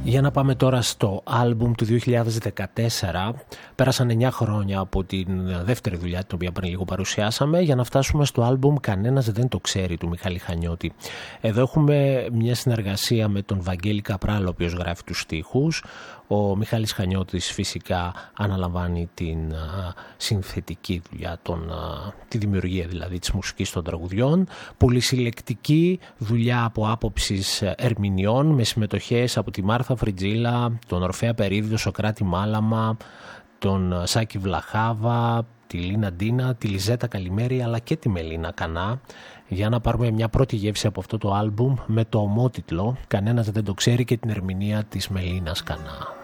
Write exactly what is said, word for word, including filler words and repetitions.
Για να πάμε τώρα στο άλμπουμ του δύο χιλιάδες δεκατέσσερα. Πέρασαν εννιά χρόνια από την δεύτερη δουλειά την οποία πριν λίγο παρουσιάσαμε για να φτάσουμε στο άλμπουμ «Κανένας δεν το ξέρει» του Μιχάλη Χανιώτη. Εδώ έχουμε μια συνεργασία με τον Βαγγέλη Καπράλο, ο οποίος γράφει τους στίχους. Ο Μιχάλης Χανιώτης φυσικά αναλαμβάνει την α, συνθετική δουλειά, τον, α, τη δημιουργία δηλαδή της μουσικής των τραγουδιών. Πολυσυλλεκτική δουλειά από άποψης ερμηνειών με συμμετοχές από τη Μάρθα Φριτζίλα, τον Ορφέα Περίδη, τον Σοκράτη Μάλαμα, τον Σάκη Βλαχάβα, τη Λίνα Ντίνα, τη Λιζέτα Καλημέρη αλλά και τη Μελίνα Κανά, για να πάρουμε μια πρώτη γεύση από αυτό το άλμπουμ με το ομότιτλο «Κανένας δεν το ξέρει» και την ερμηνεία της Μελίνας Κανά.